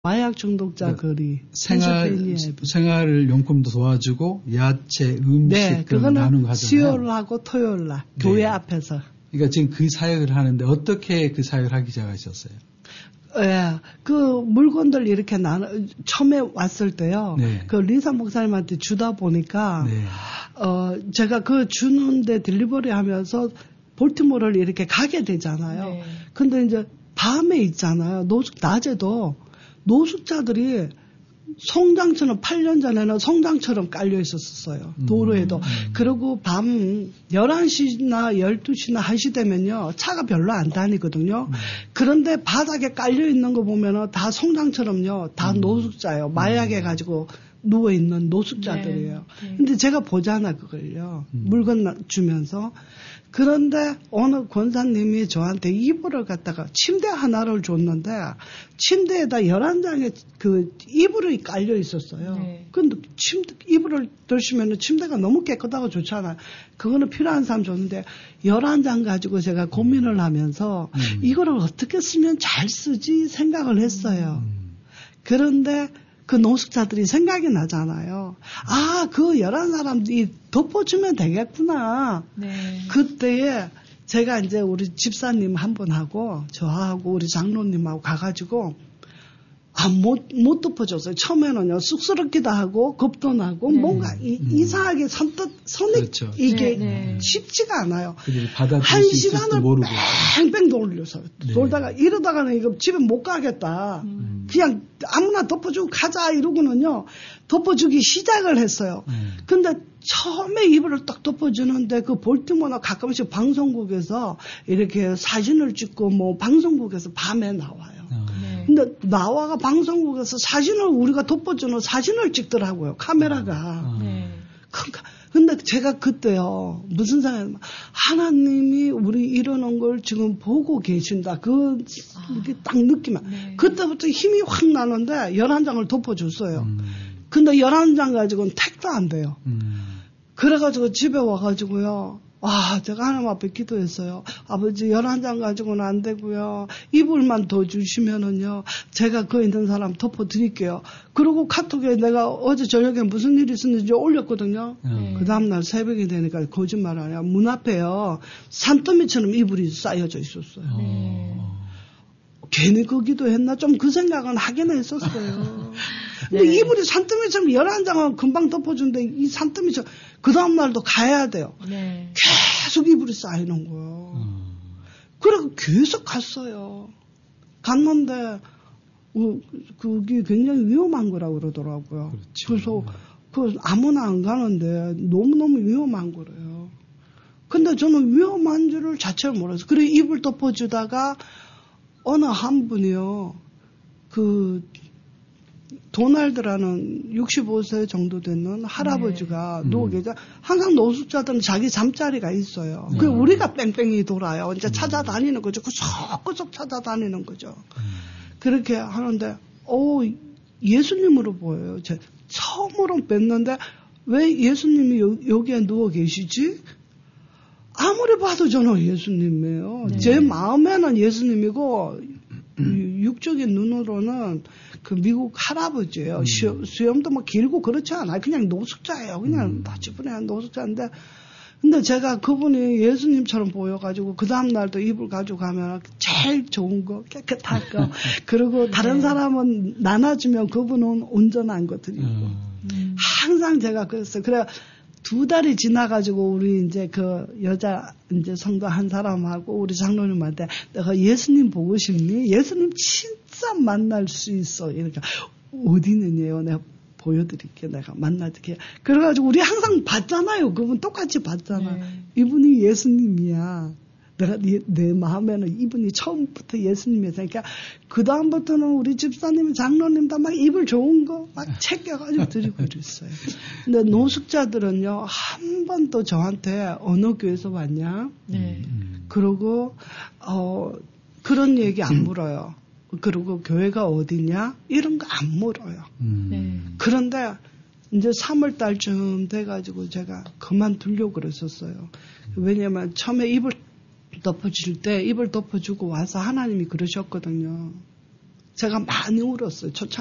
마약 중독자 거리. 생활 용품도 도와주고 야채, 음식 네, 등을 나누는 거 하잖아요. 수요일하고 토요일날 네. 교회 앞에서. 그러니까 지금 그 사역을 하는데 어떻게 그 사역을 하기 시작하셨어요? 예, 그 물건들 이렇게 처음에 왔을 때요. 네. 그 리사 목사님한테 주다 보니까 네. 제가 그 주는데 딜리버리 하면서 볼티모어를 이렇게 가게 되잖아요. 네. 근데 이제 밤에 있잖아요. 낮에도 노숙자들이 성당처럼 8년 전에는 성당처럼 깔려 있었어요. 도로에도. 그리고 밤 11시나 12시나 1시 되면요. 차가 별로 안 다니거든요. 그런데 바닥에 깔려 있는 거 보면은 다 성당처럼요. 다 노숙자예요. 마약에 가지고 누워 있는 노숙자들이에요. 네. 근데 제가 보잖아 그걸요. 물건 주면서. 그런데 어느 권사님이 저한테 이불을 갖다가 침대 하나를 줬는데 침대에다 11장의 그 이불이 깔려 있었어요. 네. 근데 이불을 드시면 침대가 너무 깨끗하고 좋잖아요. 그거는 필요한 사람 줬는데 11장 가지고 제가 고민을 하면서 이거를 어떻게 쓰면 잘 쓰지 생각을 했어요. 그런데 그 노숙자들이 생각이 나잖아요. 아, 그 11사람들이 덮어주면 되겠구나. 네. 그때에 제가 이제 우리 집사님 한 분하고 저하고 우리 장로님하고 가가지고 못 덮어줬어요. 처음에는요, 쑥스럽기도 하고, 겁도 나고, 뭔가 이상하게 손이 그렇죠. 이게 쉽지가 않아요. 한 시간을 모르고. 뺑뺑 돌려서. 돌다가, 이러다가는 이거 집에 못 가겠다. 그냥 아무나 덮어주고 가자, 이러고는요, 덮어주기 시작을 했어요. 근데 처음에 이불을 딱 덮어주는데 그 볼티모어나 가끔씩 방송국에서 이렇게 사진을 찍고 뭐 방송국에서 밤에 나와요. 근데 나와가 방송국에서 사진을 우리가 덮어주는 사진을 찍더라고요. 카메라가. 그러니까 근데 제가 그때요. 무슨 생각이 하나님이 우리 이러는 걸 지금 보고 계신다. 이렇게 딱 느끼면. 그때부터 힘이 확 나는데 11장을 덮어줬어요. 근데 11장 가지고는 택도 안 돼요. 그래가지고 집에 와가지고요. 제가 하나님 앞에 기도했어요. 아버지 11장 가지고는 안 되고요. 이불만 더 주시면은요. 제가 그 있는 사람 덮어드릴게요. 그리고 카톡에 내가 어제 저녁에 무슨 일이 있었는지 올렸거든요. 그 다음날 새벽이 되니까 거짓말 아니야. 문 앞에요. 산더미처럼 이불이 쌓여져 있었어요. 괜히 그 기도했나? 좀 그 생각은 하긴 했었어요. 근데 이불이 산더미처럼 11장은 금방 덮어준데 이 산더미처럼 그 다음날도 가야 돼요. 계속 이불이 쌓이는 거예요. 그래서 계속 갔어요. 갔는데 그게 굉장히 위험한 거라고 그러더라고요. 그렇죠. 그래서 아무나 안 가는데 너무너무 위험한 거래요. 근데 저는 위험한 줄을 자체를 몰랐어요. 그래 이불 덮어주다가 어느 한 분이요. 도날드라는 65세 정도 되는 할아버지가 누워 계자 항상 노숙자들은 자기 잠자리가 있어요. 그 우리가 뺑뺑이 돌아요. 이제 찾아다니는 거죠. 구석구석 찾아다니는 거죠. 그렇게 하는데 예수님으로 보여요. 처음으로 뵀는데 왜 예수님이 여기에 누워 계시지? 아무리 봐도 저는 예수님이에요. 제 마음에는 예수님이고 육적인 눈으로는 그 미국 할아버지예요. 수염도 뭐 길고 그렇지 않아요. 그냥 노숙자예요. 그냥 다치분해 노숙자인데 근데 제가 그분이 예수님처럼 보여가지고 그 다음날도 이불 가지고 가면 제일 좋은 거 깨끗할 거 그리고 다른 사람은 나눠주면 그분은 온전한 거 드리고 항상 제가 그랬어요. 그래 2달이 지나가지고 우리 이제 그 여자 이제 성도 한 사람하고 우리 장로님한테 내가 예수님 보고 싶니? 예수님 진짜 만날 수 있어. 이러니까 어디 있느냐요? 내가 보여드릴게. 내가 만나드릴게. 그래가지고 우리 항상 봤잖아요. 그분 똑같이 봤잖아. 이분이 예수님이야. 내가 내 마음에는 이분이 처음부터 예수님이었으니까 그러니까 그 다음부터는 우리 집사님, 장로님 다 막 입을 좋은 거 막 챙겨가지고 드리고 그랬어요. 근데 노숙자들은요 한 번도 저한테 어느 교회에서 왔냐? 그러고 그런 얘기 안 물어요. 그리고 교회가 어디냐? 이런 거 안 물어요. 그런데 이제 3월 달쯤 돼가지고 제가 그만두려고 그랬었어요. 왜냐면 처음에 이불 덮어줄 때 이불 덮어주고 와서 하나님이 그러셨거든요. 제가 많이 울었어요.